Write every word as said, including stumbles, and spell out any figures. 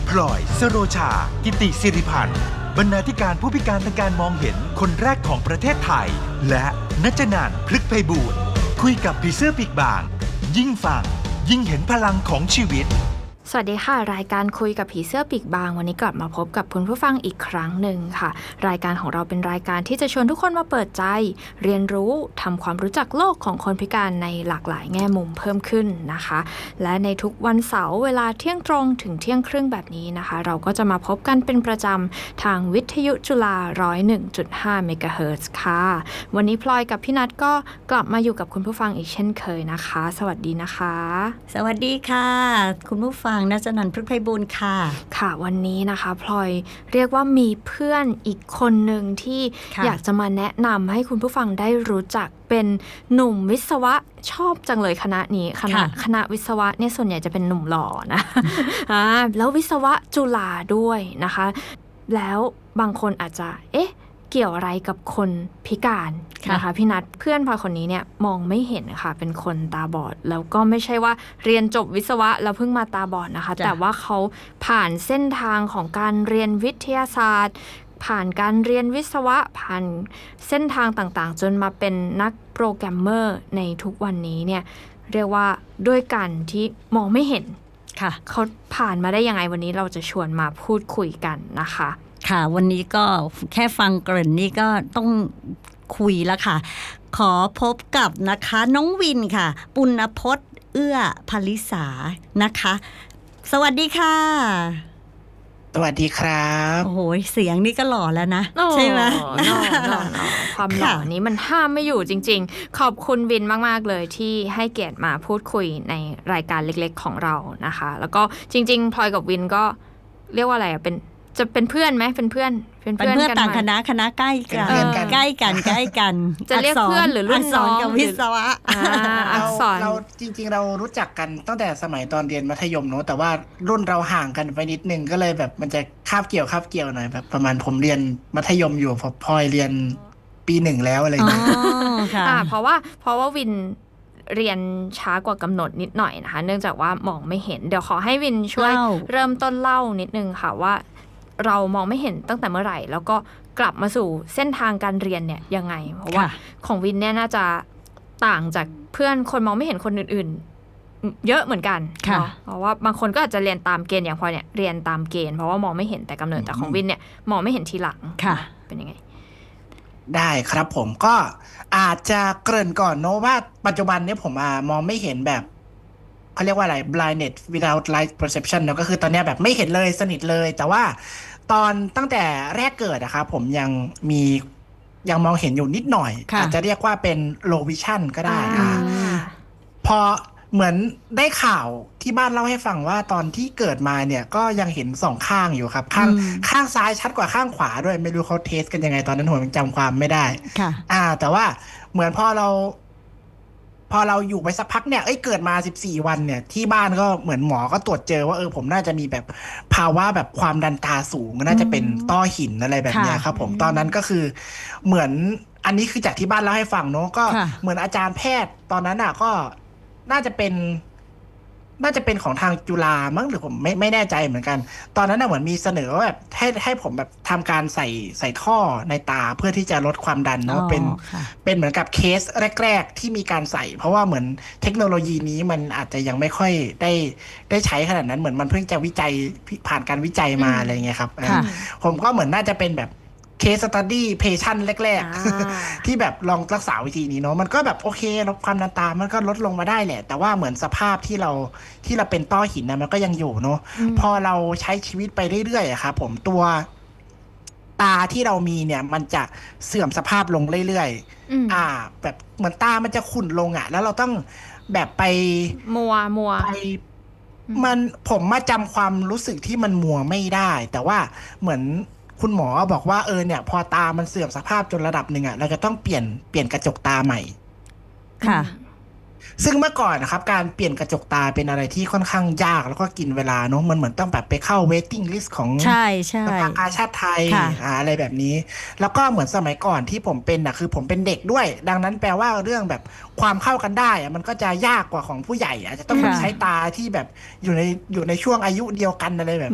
พลอยสโรชากิติสิริพันธ์บรรณาธิการผู้พิการทางการมองเห็นคนแรกของประเทศไทยและนัจนันท์พฤกษ์ไพบูลย์คุยกับผีเสื้อปีกบางยิ่งฟังยิ่งเห็นพลังของชีวิตสวัสดีค่ะรายการคุยกับผีเสื้อปีกบางวันนี้กลับมาพบกับคุณผู้ฟังอีกครั้งหนึ่งค่ะรายการของเราเป็นรายการที่จะชวนทุกคนมาเปิดใจเรียนรู้ทำความรู้จักโลกของคนพิการในหลากหลายแง่มุมเพิ่มขึ้นนะคะและในทุกวันเสาร์เวลาเที่ยงตรงถึงเที่ยงครึ่งแบบนี้นะคะเราก็จะมาพบกันเป็นประจำทางวิทยุจุฬา หนึ่งศูนย์หนึ่งจุดห้า เมกะเฮิรตซ์ค่ะวันนี้พลอยกับพี่นัทก็กลับมาอยู่กับคุณผู้ฟังอีกเช่นเคยนะคะสวัสดีนะคะสวัสดีค่ะคุณผู้ฟังนัจนันท์พฤกษ์ไพบูลย์ค่ะค่ะวันนี้นะคะพลอยเรียกว่ามีเพื่อนอีกคนหนึ่งที่อยากจะมาแนะนำให้คุณผู้ฟังได้รู้จักเป็นหนุ่มวิศวะชอบจังเลยคณะนี้คณะคณะวิศวะเนี่ยส่วนใหญ่จะเป็นหนุ่มหล่อนะอ่าแล้ววิศวะจุฬาด้วยนะคะแล้วบางคนอาจจะเอ๊ะเกี่ยวอะไรกับคนพิการนะคะพี่นัทเพื่อนพลอยคนนี้เนี่ยมองไม่เห็นค่ะเป็นคนตาบอดแล้วก็ไม่ใช่ว่าเรียนจบวิศวะแล้วเพิ่งมาตาบอดนะคะแต่ว่าเขาผ่านเส้นทางของการเรียนวิทยาศาสตร์ผ่านการเรียนวิศวะผ่านเส้นทางต่างๆจนมาเป็นนักโปรแกรมเมอร์ในทุกวันนี้เนี่ยเรียกว่าด้วยการที่มองไม่เห็นค่ะเขาผ่านมาได้ยังไงวันนี้เราจะชวนมาพูดคุยกันนะคะค่ะวันนี้ก็แค่ฟังเกริ่นนี่ก็ต้องคุยแล้วค่ะขอพบกับนะคะน้องวินค่ะปุณพจน์เอื้อภริษานะคะสวัสดีค่ะสวัสดีครับโอ้โหเสียงนี่ก็หล่อแล้วนะใช่ไหมความหล่อนี้มันห้ามไม่อยู่จริงๆขอบคุณวินมากๆเลยที่ให้เกียรติมาพูดคุยในรายการเล็กๆของเรานะคะแล้วก็จริงๆพลอยกับวินก็เรียกว่าอะไรอ่ะเป็นจะเป็นเพื่อนไหมเป็นเพื่อนเป็นเพื่อนต่างคณะคณะใกล้กันใกล้กันใกล้กันจะเรียกเพื่อนหรือรุ่นน้องกับวิศวะอักษรเราจริงๆเรารู้จักกันตั้งแต่สมัยตอนเรียนมัธยมเนอะแต่ว่ารุ่นเราห่างกันไปนิดนึงก็เลยแบบมันจะคาบเกี่ยวคาบเกี่ยวหน่อยแบบประมาณผมเรียนมัธยมอยู่พลอยเรียนปีหนึ่งแล้วอะไรอย่างเงี้ยเพราะว่าเพราะว่าวินเรียนช้ากว่ากำหนดนิดหน่อยนะคะเนื่องจากว่ามองไม่เห็นเดี๋ยวขอให้วินช่วยเริ่มต้นเล่านิดนึงค่ะว่าเรามองไม่เห็นตั้งแต่เมื่อไหร่แล้วก็กลับมาสู่เส้นทางการเรียนเนี่ยยังไงเพราะว่าของวินเนี่ยน่าจะต่างจากเพื่อนคนมองไม่เห็นคนอื่นๆเยอะเหมือนกันเนาะเพราะว่าบางคนก็อาจจะเรียนตามเกณฑ์อย่างพอเนี่ยเรียนตามเกณฑ์เพราะว่ามองไม่เห็นแต่กำเนิดแต่ของวินเนี่ยมองไม่เห็นทีหลังเป็นยังไงได้ครับผมก็อาจจะเกริ่นก่อนเนอะว่าปัจจุบันนี้ผมมองไม่เห็นแบบเขาเรียกว่าอะไร blindness without light perception เนอะก็คือตอนนี้แบบไม่เห็นเลยสนิทเลยแต่ว่าตอนตั้งแต่แรกเกิดนะครับผมยังมียังมองเห็นอยู่นิดหน่อยอาจจะเรียกว่าเป็น low vision ก็ได้อ่าพอเหมือนได้ข่าวที่บ้านเล่าให้ฟังว่าตอนที่เกิดมาเนี่ยก็ยังเห็นสองข้างอยู่ครับข้างข้างซ้ายชัดกว่าข้างขวาด้วยไม่รู้เขาเทสกันยังไงตอนนั้นผมยังจำความไม่ได้ค่ะอ่าแต่ว่าเหมือนพอเราพอเราอยู่ไปสักพักเนี่ยเอ้ยเกิดมาสิบสี่วันเนี่ยที่บ้านก็เหมือนหมอก็ตรวจเจอว่าเออผมน่าจะมีแบบภาวะแบบความดันตาสูงน่าจะเป็นต้อหินอะไรแบบนี้ครับผมตอนนั้นก็คือเหมือนอันนี้คือจากที่บ้านเล่าให้ฟังเนาะก็เหมือนอาจารย์แพทย์ตอนนั้นอ่ะก็น่าจะเป็นน่าจะเป็นของทางจุฬามั้งหรือผมไม่ไม่แน่ใจเหมือนกันตอนนั้นน่ะเหมือนมีเสนอว่าแบบให้ให้ผมแบบทำการใส่ใส่ท่อในตาเพื่อที่จะลดความดันเนาะเป็นเป็นเหมือนกับเคสแรกๆที่มีการใส่เพราะว่าเหมือนเทคโนโลยีนี้มันอาจจะยังไม่ค่อยได้ได้ใช้ขนาดนั้นเหมือนมันเพิ่งจะวิจัยผ่านการวิจัยมาอะไรเงี้ยครับผมก็เหมือนน่าจะเป็นแบบเคสสตัดดี้เพชั่นแรกๆที่แบบลองรักษาวิธีนี้เนาะมันก็แบบโอเคลดความดันตามันก็ลดลงมาได้แหละแต่ว่าเหมือนสภาพที่เราที่เราเป็นต้อหินนะมันก็ยังอยู่เนาะพอเราใช้ชีวิตไปเรื่อยๆอะครับผมตัวตาที่เรามีเนี่ยมันจะเสื่อมสภาพลงเรื่อยๆอ่าแบบเหมือนตามันจะขุ่นลงอะแล้วเราต้องแบบไปมัวมัวไปมันผมมาจำความรู้สึกที่มันมัวไม่ได้แต่ว่าเหมือนคุณหมอบอกว่าเออเนี่ยพอตามันเสื่อมสภาพจนระดับหนึ่งอ่ะเราจะต้องเปลี่ยนเปลี่ยนกระจกตาใหม่ค่ะซึ่งเมื่อก่อนนะครับการเปลี่ยนกระจกตาเป็นอะไรที่ค่อนข้างยากแล้วก็กินเวลาเนอะมันเหมือนต้องแบบไปเข้า waiting list ของใช่ใช่สภากาชาดไทยอะไรแบบนี้แล้วก็เหมือนสมัยก่อนที่ผมเป็นนะคือผมเป็นเด็กด้วยดังนั้นแปลว่าเรื่องแบบความเข้ากันได้อะมันก็จะยากกว่าของผู้ใหญ่อาจจะต้องใช้ตาที่แบบอยู่ในอยู่ในช่วงอายุเดียวกันอะไรแบบ